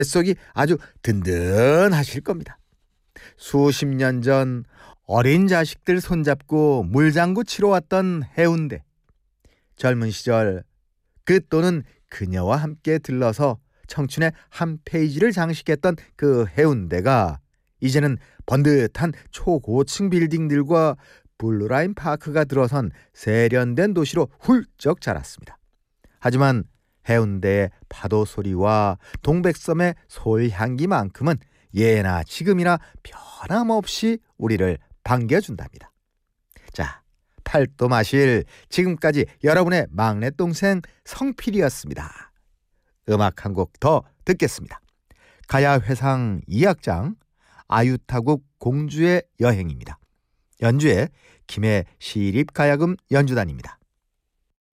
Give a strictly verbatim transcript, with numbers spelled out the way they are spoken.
뱃속이 아주 든든하실 겁니다. 수십 년 전 어린 자식들 손잡고 물장구 치러 왔던 해운대. 젊은 시절 그 또는 그녀와 함께 들러서 청춘의 한 페이지를 장식했던 그 해운대가 이제는 번듯한 초고층 빌딩들과 블루라인 파크가 들어선 세련된 도시로 훌쩍 자랐습니다. 하지만 해운대의 파도 소리와 동백섬의 솔향기만큼은 예나 지금이나 변함없이 우리를 반겨준답니다. 자, 팔도 마실 지금까지 여러분의 막내 동생 성필이었습니다. 음악 한 곡 더 듣겠습니다. 가야회상 이 악장 아유타국 공주의 여행입니다. 연주에 김해 시립가야금 연주단입니다.